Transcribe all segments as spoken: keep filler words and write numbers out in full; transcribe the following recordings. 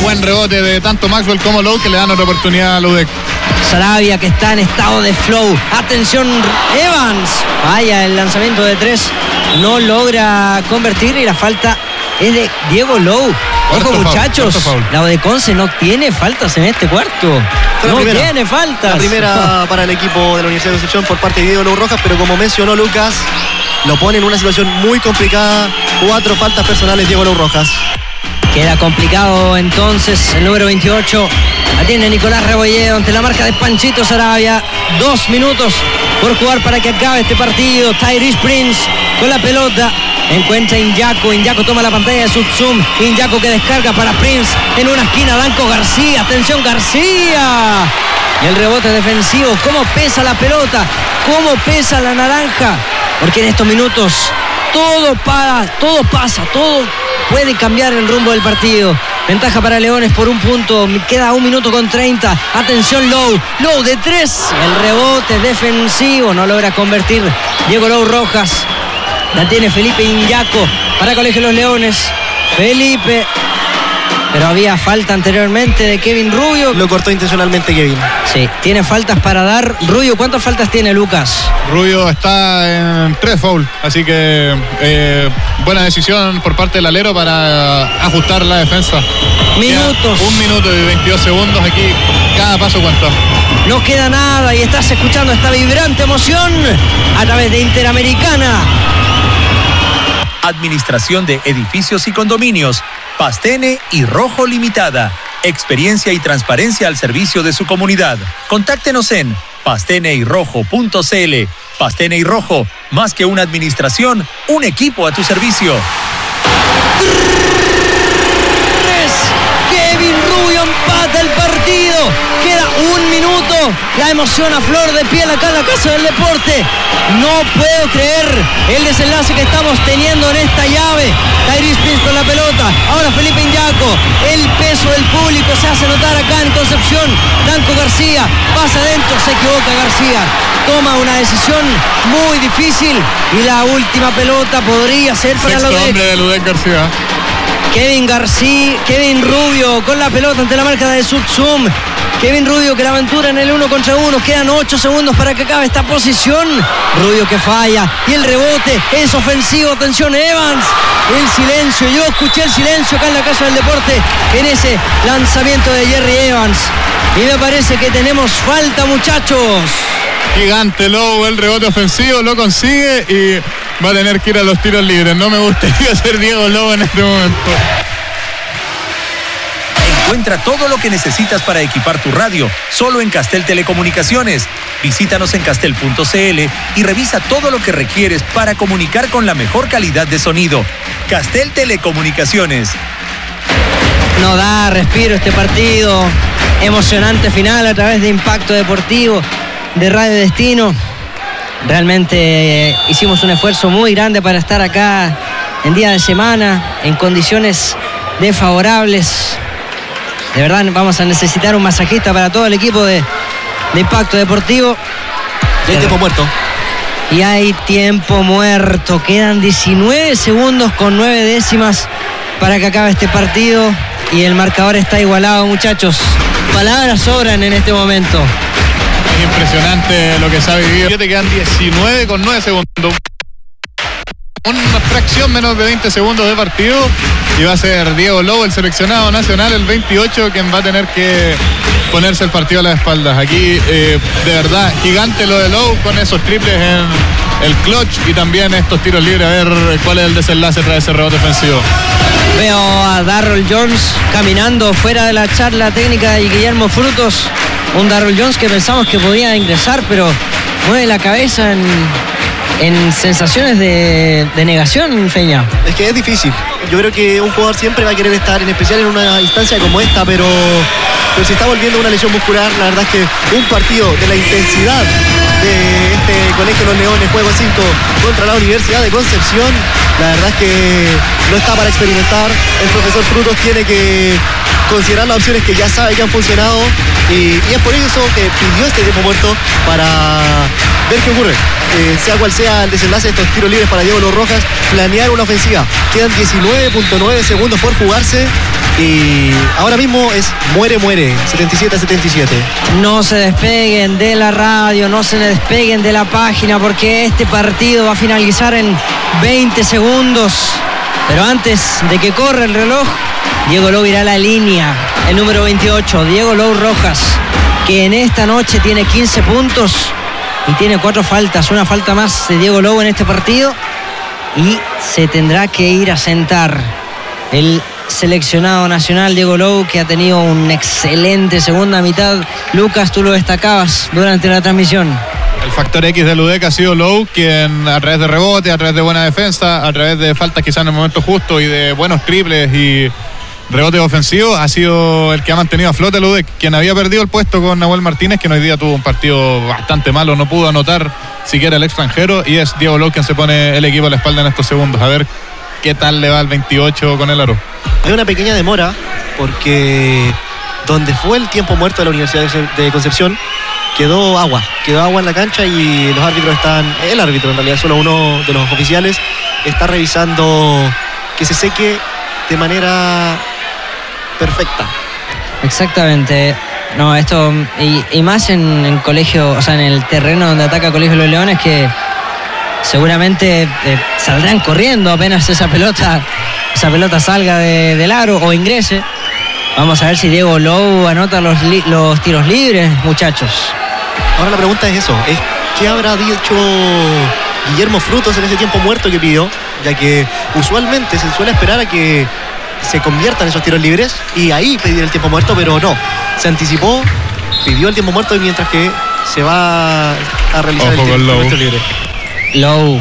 buen rebote de tanto Maxwell como Lowe que le dan otra oportunidad a Ludek. Sarabia, que está en estado de flow. Atención, Evans. Falla el lanzamiento de tres. No logra convertir y la falta es de Diego Lowe. Ojo, muchachos, la de Conce no tiene faltas en este cuarto. No primera, tiene faltas. La primera para el equipo de la Universidad de Concepción por parte de Diego Lowe Rojas, pero como mencionó Lucas, lo pone en una situación muy complicada. Cuatro faltas personales Diego Lowe Rojas. Queda complicado entonces el número veintiocho. Atiende Nicolás Rebolledo ante la marca de Panchito Sarabia. Dos minutos por jugar para que acabe este partido. Tyrese Prince con la pelota. Encuentra Iñaco. Iñaco toma la pantalla de Subzoom. Iñaco que descarga para Prince. En una esquina Danco García. Atención García. Y el rebote defensivo. ¿Cómo pesa la pelota? ¿Cómo pesa la naranja? Porque en estos minutos todo para, todo pasa, todo puede cambiar el rumbo del partido. Ventaja para Leones por un punto. Queda un minuto con treinta. Atención Lowe. Lowe de tres. El rebote defensivo. No logra convertir Diego Lowe Rojas. La tiene Felipe Iñaco para Colegio Los Leones. Felipe. Pero había falta anteriormente de Kevin Rubio. Lo cortó intencionalmente Kevin. Sí, tiene faltas para dar. Rubio, ¿cuántas faltas tiene Lucas? Rubio está en tres fouls, así que eh, buena decisión por parte del alero para ajustar la defensa. Minutos. Queda un minuto y veintidós segundos aquí. Cada paso cuenta. No queda nada y estás escuchando esta vibrante emoción a través de Interamericana. Administración de Edificios y Condominios, Pastene y Rojo Limitada. Experiencia y transparencia al servicio de su comunidad. Contáctenos en pastene y rojo punto c l. Pastene y Rojo, más que una administración, un equipo a tu servicio. Kevin Rubio empata el partido. Queda un minuto. La emoción a flor de piel acá en la Casa del Deporte. No puedo creer el desenlace que estamos teniendo en esta llave. Tyrese Prince con la pelota. Ahora Felipe Iñaco. El peso del público se hace notar acá en Concepción. Danco García pasa adentro. Se equivoca García. Toma una decisión muy difícil. Y la última pelota podría ser para Sexto hombre de Ludek García. Kevin García, Kevin Rubio con la pelota ante la marca de Subzoom. Kevin Rubio que la aventura en el uno contra uno. Quedan ocho segundos para que acabe esta posición. Rubio que falla. Y el rebote es ofensivo. Atención Evans. El silencio. Yo escuché el silencio acá en la Casa del Deporte en ese lanzamiento de Jerry Evans. Y me parece que tenemos falta, muchachos. Gigante Lowe, el rebote ofensivo lo consigue y va a tener que ir a los tiros libres. No me gustaría ser Diego Lowe en este momento. Encuentra todo lo que necesitas para equipar tu radio solo en Castel Telecomunicaciones. Visítanos en castel punto c l y revisa todo lo que requieres para comunicar con la mejor calidad de sonido. Castel Telecomunicaciones. No da respiro este partido. Emocionante final a través de Impacto Deportivo de Radio Destino. Realmente eh, hicimos un esfuerzo muy grande para estar acá en día de semana, en condiciones desfavorables. De verdad vamos a necesitar un masajista para todo el equipo de, de Impacto Deportivo. Y hay tiempo muerto. Y hay tiempo muerto. Quedan diecinueve segundos con nueve décimas para que acabe este partido. Y el marcador está igualado, muchachos. Palabras sobran en este momento. Es impresionante lo que se ha vivido. Te quedan diecinueve con nueve segundos. Una fracción menos de veinte segundos de partido. Y va a ser Diego Lowe, el seleccionado nacional, el veintiocho, quien va a tener que ponerse el partido a las espaldas. Aquí, eh, de verdad, gigante lo de Lowe con esos triples en el clutch y también estos tiros libres. A ver cuál es el desenlace tras ese rebote ofensivo. Veo a Darryl Jones caminando fuera de la charla técnica de Guillermo Frutos. Un Darryl Jones que pensamos que podía ingresar, pero mueve la cabeza en, en sensaciones de, de negación, Feña. Es que es difícil. Yo creo que un jugador siempre va a querer estar, en especial en una instancia como esta, pero, pero se está volviendo una lesión muscular. La verdad es que un partido de la intensidad de este Colegio Los Leones, juego cinco contra la Universidad de Concepción, la verdad es que no está para experimentar. El profesor Frutos tiene que considerar las opciones que ya sabe que han funcionado y, y es por eso que pidió este tiempo muerto para ver qué ocurre. Eh, sea cual sea el desenlace de estos tiros libres para Diego Lou Rojas, planear una ofensiva. Quedan diecinueve punto nueve segundos por jugarse y ahora mismo es muere, muere, setenta y siete a setenta y siete. No se despeguen de la radio, no se despeguen de la página porque este partido va a finalizar en veinte segundos. Pero antes de que corra el reloj, Diego Lou irá a la línea. El número veintiocho, Diego Lou Rojas, que en esta noche tiene quince puntos y tiene cuatro faltas. Una falta más de Diego Lou en este partido y se tendrá que ir a sentar el seleccionado nacional Diego Lou, que ha tenido una excelente segunda mitad. Lucas, tú lo destacabas durante la transmisión. El factor X del U D E C ha sido Lou, quien a través de rebote, a través de buena defensa, a través de faltas quizás en el momento justo y de buenos triples y rebotes ofensivos, ha sido el que ha mantenido a flote el U D E C, quien había perdido el puesto con Nahuel Martínez, que hoy día tuvo un partido bastante malo, no pudo anotar siquiera el extranjero, y es Diego Lou quien se pone el equipo a la espalda en estos segundos. A ver qué tal le va al veintiocho con el aro. Hay una pequeña demora porque donde fue el tiempo muerto de la Universidad de Concepción quedó agua, quedó agua en la cancha y los árbitros están, el árbitro en realidad, solo uno de los oficiales, está revisando que se seque de manera perfecta. Exactamente. No, esto, y, y más en el colegio, o sea, en el terreno donde ataca Colegio de los Leones, que seguramente eh, saldrán corriendo apenas esa pelota, esa pelota salga de, del aro o ingrese. Vamos a ver si Diego Lou anota los, li, los tiros libres, muchachos. Ahora la pregunta es eso, es ¿qué habrá dicho Guillermo Frutos en ese tiempo muerto que pidió? Ya que usualmente se suele esperar a que se conviertan esos tiros libres y ahí pedir el tiempo muerto, pero no. Se anticipó, pidió el tiempo muerto y mientras que se va a realizar Ojo el tiempo Lou. libre. Lou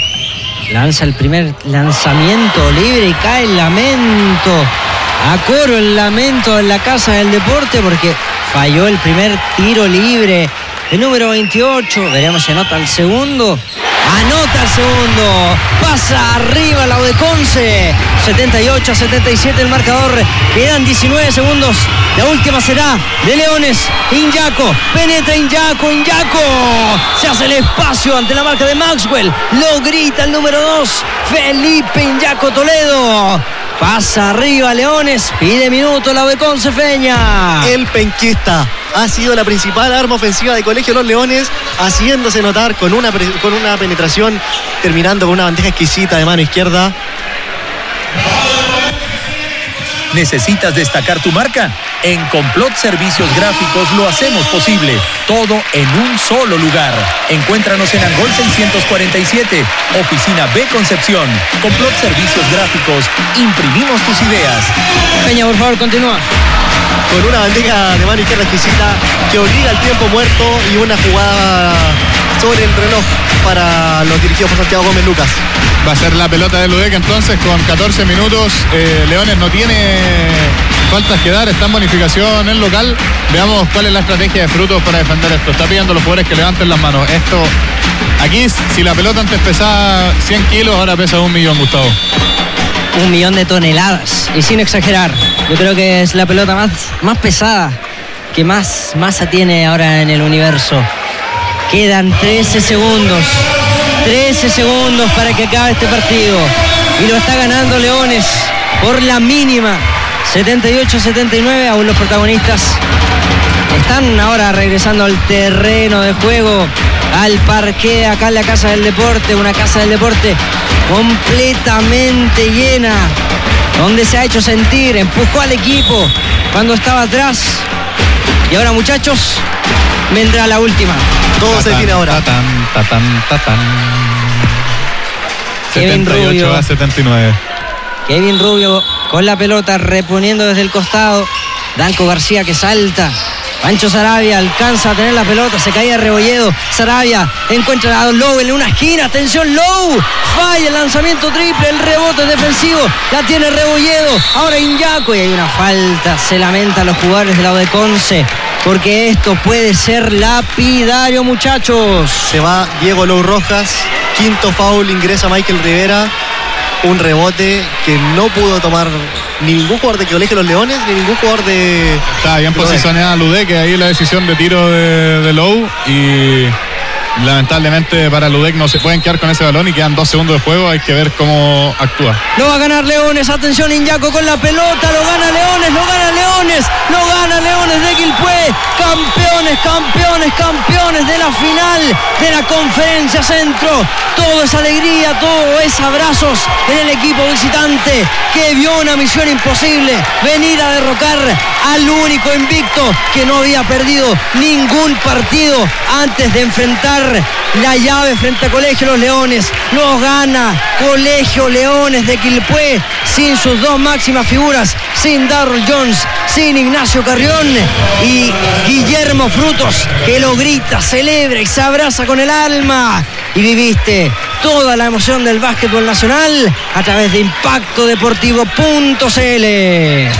lanza el primer lanzamiento libre y cae el lamento. A coro el lamento en la Casa del Deporte porque falló el primer tiro libre. El número veintiocho, veremos si anota el segundo. Anota el segundo, pasa arriba la U D E Conce, setenta y ocho a setenta y siete el marcador, quedan diecinueve segundos, la última será de Leones. Iñaco, penetra Iñaco, Iñaco, se hace el espacio ante la marca de Maxwell, lo grita el número dos, Felipe Iñaco Toledo. Pasa arriba Leones, pide minuto la U D E Conce Feña. El penquista ha sido la principal arma ofensiva de Colegio Los Leones, haciéndose notar con una, con una penetración, terminando con una bandeja exquisita de mano izquierda. ¿Necesitas destacar tu marca? En Complot Servicios Gráficos lo hacemos posible. Todo en un solo lugar. Encuéntranos en Angol seiscientos cuarenta y siete, Oficina B Concepción. Complot Servicios Gráficos. Imprimimos tus ideas. Peña, por favor, continúa. Con una bandeja de mano izquierda exquisita que obliga al tiempo muerto y una jugada sobre el reloj para los dirigidos por Santiago Gómez Lucas. Va a ser la pelota del U D E C entonces con catorce minutos. Eh, Leones no tiene faltas que dar, está en bonificación en local. Veamos cuál es la estrategia de Frutos para defender esto. Está pidiendo a los jugadores que levanten las manos. Esto, aquí si la pelota antes pesaba cien kilos, ahora pesa un millón, Gustavo. Un millón de toneladas, y sin exagerar. Yo creo que es la pelota más, más pesada, que más masa tiene ahora en el universo. Quedan trece segundos. trece segundos para que acabe este partido. Y lo está ganando Leones por la mínima. setenta y ocho a setenta y nueve. Aún los protagonistas están ahora regresando al terreno de juego, al parqué acá en la Casa del Deporte. Una Casa del Deporte completamente llena, donde se ha hecho sentir, empujó al equipo cuando estaba atrás. Y ahora, muchachos, vendrá la última. Todo se define ahora. Tatán, tatán, tatán. Kevin setenta y ocho Rubio. a setenta y nueve. Kevin Rubio con la pelota, reponiendo desde el costado. Danco García que salta. Pancho Saravia alcanza a tener la pelota, se caía Rebolledo. Saravia encuentra a Lou en una esquina. Atención, Lou. Falla el lanzamiento triple, el rebote defensivo. La tiene Rebolledo. Ahora Iñaco y hay una falta. Se lamentan los jugadores de la U D E Conce, porque esto puede ser lapidario, muchachos. Se va Diego Lou Rojas, quinto foul, ingresa Michael Rivera. Un rebote que no pudo tomar ni ningún jugador de Colegio de los Leones, ni ningún jugador de... Está bien de posicionada Ludé, que ahí la decisión de tiro de, de Lowe, y lamentablemente para Ludek no se pueden quedar con ese balón y quedan dos segundos de juego. Hay que ver cómo actúa. Lo va a ganar Leones. Atención, Iñaco con la pelota. Lo gana Leones, lo gana Leones. Lo gana Leones de Quilpué. Campeones, campeones, campeones de la final de la Conferencia Centro. Todo es alegría, todo es abrazos en el equipo visitante que vio una misión imposible. Venir a derrocar al único invicto que no había perdido ningún partido antes de enfrentar la llave frente a Colegio Los Leones. Los gana Colegio Leones de Quilpué sin sus dos máximas figuras, sin Darryl Jones, sin Ignacio Carrión y Guillermo Frutos, que lo grita, celebra y se abraza con el alma. Y viviste toda la emoción del básquetbol nacional a través de impacto deportivo punto c l.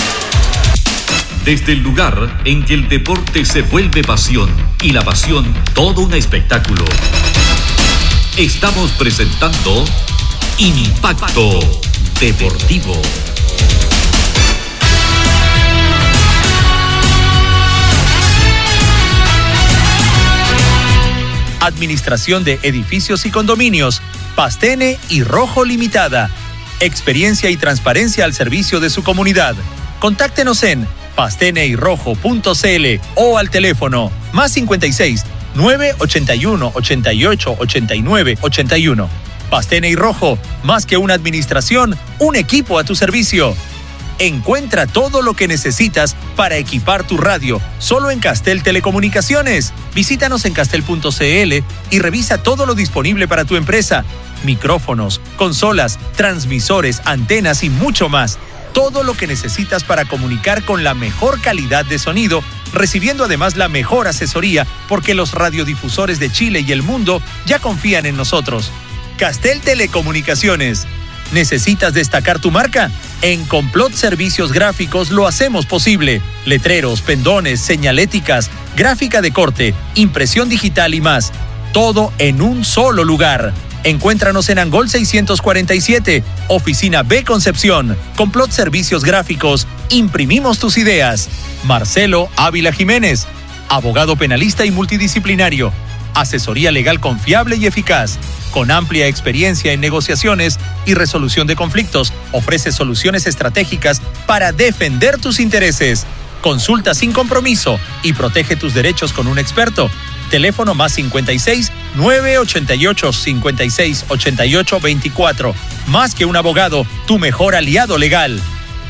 Desde el lugar en que el deporte se vuelve pasión y la pasión todo un espectáculo, estamos presentando Impacto Deportivo. Administración de Edificios y Condominios, Pastene y Rojo Limitada. Experiencia y transparencia al servicio de su comunidad. Contáctenos en pastene y rojo punto c l o al teléfono más cincuenta y seis, nueve ochenta y uno, ochenta y ocho, ochenta y nueve, ochenta y uno. Pastene y Rojo, más que una administración, un equipo a tu servicio. Encuentra todo lo que necesitas para equipar tu radio solo en Castel Telecomunicaciones. Visítanos en castel punto c l y revisa todo lo disponible para tu empresa. Micrófonos, consolas, transmisores, antenas y mucho más. Todo lo que necesitas para comunicar con la mejor calidad de sonido, recibiendo además la mejor asesoría, porque los radiodifusores de Chile y el mundo ya confían en nosotros. Castel Telecomunicaciones. ¿Necesitas destacar tu marca? En Complot Servicios Gráficos lo hacemos posible. Letreros, pendones, señaléticas, gráfica de corte, impresión digital y más. Todo en un solo lugar. Encuéntranos en Angol seiscientos cuarenta y siete, Oficina B Concepción. Complot Servicios Gráficos. Imprimimos tus ideas. Marcelo Ávila Jiménez, abogado penalista y multidisciplinario. Asesoría legal confiable y eficaz. Con amplia experiencia en negociaciones y resolución de conflictos, ofrece soluciones estratégicas para defender tus intereses. Consulta sin compromiso y protege tus derechos con un experto. Teléfono más cincuenta y seis, nueve ochenta y ocho, cincuenta y seis, ochenta y ocho, veinticuatro. Más que un abogado, tu mejor aliado legal.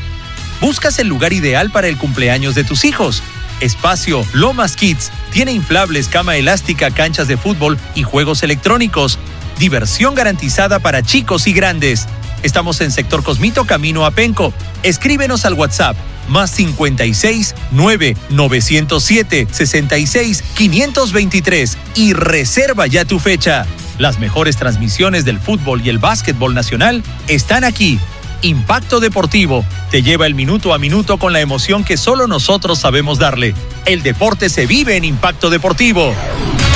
¿Buscas el lugar ideal para el cumpleaños de tus hijos? Espacio Lomas Kids tiene inflables, cama elástica, canchas de fútbol y juegos electrónicos. Diversión garantizada para chicos y grandes. Estamos en Sector Cosmito, camino a Penco. Escríbenos al WhatsApp más cincuenta y seis, nueve novecientos siete, sesenta y seis, quinientos veintitrés y reserva ya tu fecha. Las mejores transmisiones del fútbol y el básquetbol nacional están aquí. Impacto Deportivo te lleva el minuto a minuto con la emoción que solo nosotros sabemos darle. El deporte se vive en Impacto Deportivo.